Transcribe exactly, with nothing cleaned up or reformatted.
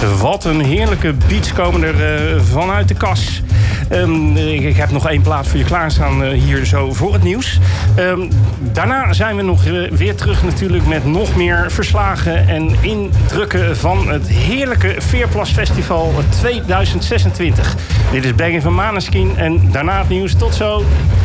Wat een heerlijke beats komen er uh, vanuit de kas. Um, ik heb nog één plaat voor je klaarstaan uh, hier zo voor het nieuws. Um, daarna zijn we nog uh, weer terug natuurlijk met nog meer verslagen en indrukken van het heerlijke Veerplas Festival tweeduizend zesentwintig. Dit is Begin van Maneskin en daarna het nieuws. Tot zo!